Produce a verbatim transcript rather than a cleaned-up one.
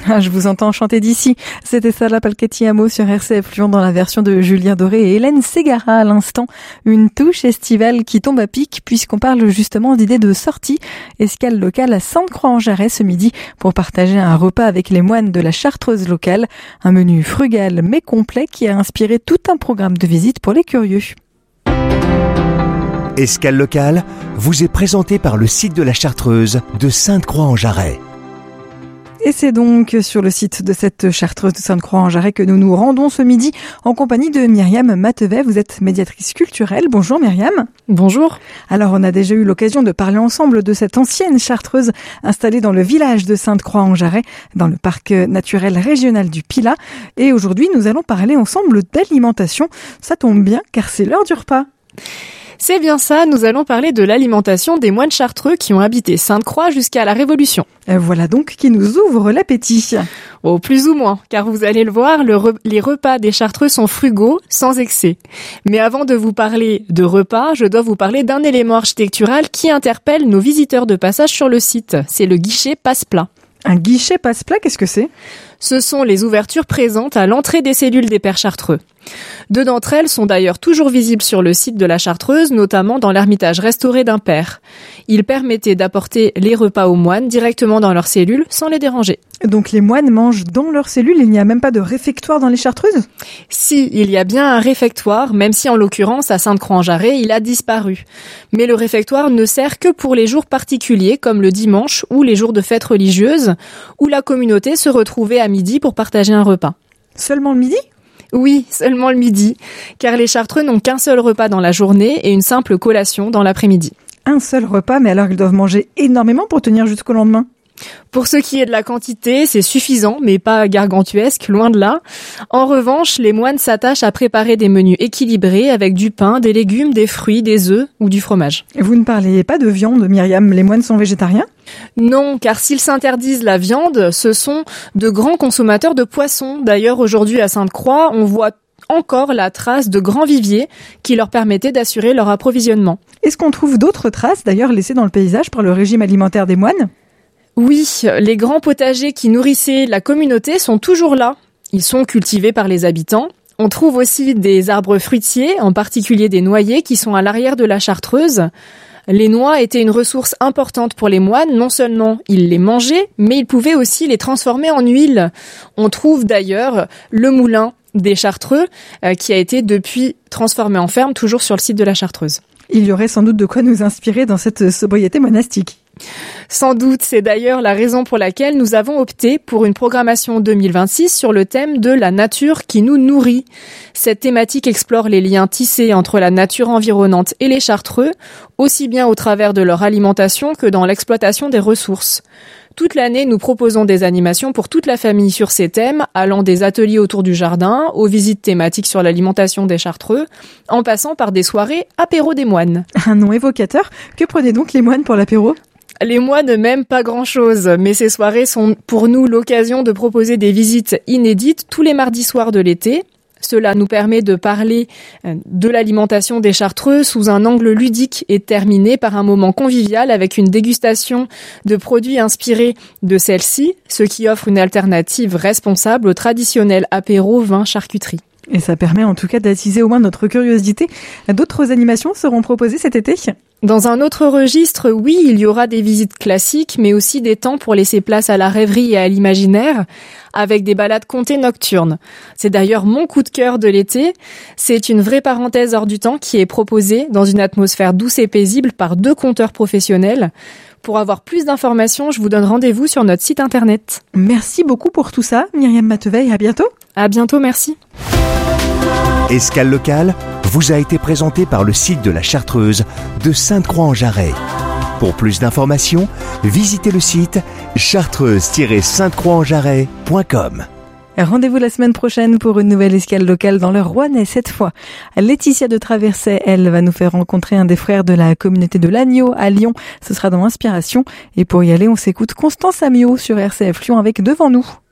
Ah, je vous entends chanter d'ici. C'était Salah Palketiamo sur R C F Lyon dans la version de Julien Doré et Hélène Ségara à l'instant. Une touche estivale qui tombe à pic puisqu'on parle justement d'idées de sortie. Escale locale à Sainte-Croix-en-Jarret ce midi pour partager un repas avec les moines de la Chartreuse locale. Un menu frugal mais complet qui a inspiré tout un programme de visite pour les curieux. Escale locale vous est présenté par le site de la Chartreuse de Sainte-Croix-en-Jarret. Et c'est donc sur le site de cette Chartreuse de Sainte-Croix-en-Jarret que nous nous rendons ce midi en compagnie de Myriam Matevet. Vous êtes médiatrice culturelle. Bonjour Myriam. Bonjour. Alors on a déjà eu l'occasion de parler ensemble de cette ancienne Chartreuse installée dans le village de Sainte-Croix-en-Jarret, dans le parc naturel régional du Pilat. Et aujourd'hui nous allons parler ensemble d'alimentation. Ça tombe bien car c'est l'heure du repas. C'est bien ça, nous allons parler de l'alimentation des moines chartreux qui ont habité Sainte-Croix jusqu'à la Révolution. Et voilà donc qui nous ouvre l'appétit. Oh, plus ou moins, car vous allez le voir, le re- les repas des chartreux sont frugaux, sans excès. Mais avant de vous parler de repas, je dois vous parler d'un élément architectural qui interpelle nos visiteurs de passage sur le site. C'est le guichet passe-plat. Un guichet passe-plat, qu'est-ce que c'est ? Ce sont les ouvertures présentes à l'entrée des cellules des pères chartreux. Deux d'entre elles sont d'ailleurs toujours visibles sur le site de la Chartreuse, notamment dans l'ermitage restauré d'un père. Il permettait d'apporter les repas aux moines directement dans leurs cellules sans les déranger. Donc les moines mangent dans leurs cellules, il n'y a même pas de réfectoire dans les Chartreuses ? Si, il y a bien un réfectoire, même si en l'occurrence à Sainte-Croix-en-Jarret, il a disparu. Mais le réfectoire ne sert que pour les jours particuliers, comme le dimanche ou les jours de fêtes religieuses, où la communauté se retrouvait à midi pour partager un repas. Seulement le midi ? Oui, seulement le midi, car les chartreux n'ont qu'un seul repas dans la journée et une simple collation dans l'après-midi. Un seul repas, mais alors ils doivent manger énormément pour tenir jusqu'au lendemain ? Pour ce qui est de la quantité, c'est suffisant, mais pas gargantuesque, loin de là. En revanche, les moines s'attachent à préparer des menus équilibrés avec du pain, des légumes, des fruits, des œufs ou du fromage. Vous ne parliez pas de viande, Myriam, les moines sont végétariens ? Non, car s'ils s'interdisent la viande, ce sont de grands consommateurs de poissons. D'ailleurs, aujourd'hui à Sainte-Croix, on voit encore la trace de grands viviers qui leur permettaient d'assurer leur approvisionnement. Est-ce qu'on trouve d'autres traces, d'ailleurs laissées dans le paysage par le régime alimentaire des moines ? Oui, les grands potagers qui nourrissaient la communauté sont toujours là. Ils sont cultivés par les habitants. On trouve aussi des arbres fruitiers, en particulier des noyers, qui sont à l'arrière de la Chartreuse. Les noix étaient une ressource importante pour les moines. Non seulement ils les mangeaient, mais ils pouvaient aussi les transformer en huile. On trouve d'ailleurs le moulin des Chartreux, euh, qui a été depuis transformé en ferme, toujours sur le site de la Chartreuse. Il y aurait sans doute de quoi nous inspirer dans cette sobriété monastique. Sans doute, c'est d'ailleurs la raison pour laquelle nous avons opté pour une programmation deux mille vingt-six sur le thème de la nature qui nous nourrit. Cette thématique explore les liens tissés entre la nature environnante et les chartreux, aussi bien au travers de leur alimentation que dans l'exploitation des ressources. Toute l'année, nous proposons des animations pour toute la famille sur ces thèmes, allant des ateliers autour du jardin, aux visites thématiques sur l'alimentation des chartreux, en passant par des soirées apéro des moines. Un nom évocateur. Que prenaient donc les moines pour l'apéro ? Les moines ne m'aiment pas grand-chose, mais ces soirées sont pour nous l'occasion de proposer des visites inédites tous les mardis soirs de l'été. Cela nous permet de parler de l'alimentation des chartreux sous un angle ludique et terminer par un moment convivial avec une dégustation de produits inspirés de celle-ci, ce qui offre une alternative responsable au traditionnel apéro vin charcuterie. Et ça permet en tout cas d'attiser au moins notre curiosité. D'autres animations seront proposées cet été ? Dans un autre registre, oui, il y aura des visites classiques, mais aussi des temps pour laisser place à la rêverie et à l'imaginaire, avec des balades comptées nocturnes. C'est d'ailleurs mon coup de cœur de l'été. C'est une vraie parenthèse hors du temps qui est proposée dans une atmosphère douce et paisible par deux conteurs professionnels. Pour avoir plus d'informations, je vous donne rendez-vous sur notre site internet. Merci beaucoup pour tout ça, Myriam Matevet, à bientôt. À bientôt, merci. Escale locale vous a été présenté par le site de la Chartreuse de Sainte-Croix-en-Jarret. Pour plus d'informations, visitez le site chartreuse tiret sainte croix en jarret point com. Rendez-vous la semaine prochaine pour une nouvelle escale locale dans le Rouennais. Cette fois, Laetitia de Traversay, elle, va nous faire rencontrer un des frères de la communauté de l'Agneau à Lyon. Ce sera dans Inspiration. Et pour y aller, on s'écoute Constance Amiot sur R C F Lyon avec Devant nous.